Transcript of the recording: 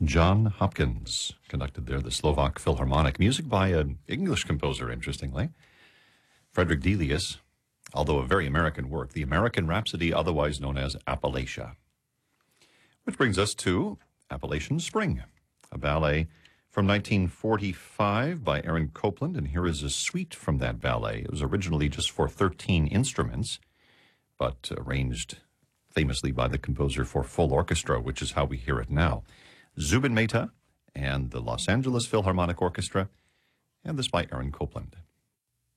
John Hopkins conducted there the Slovak Philharmonic. Music by an English composer, interestingly, Frederick Delius, although a very American work, the American Rhapsody, otherwise known as Appalachia. Which brings us to Appalachian Spring, a ballet from 1945 by Aaron Copland, and here is a suite from that ballet. It was originally just for 13 instruments, but arranged famously by the composer for full orchestra, which is how we hear it now. Zubin Mehta and the Los Angeles Philharmonic Orchestra, and this by Aaron Copland.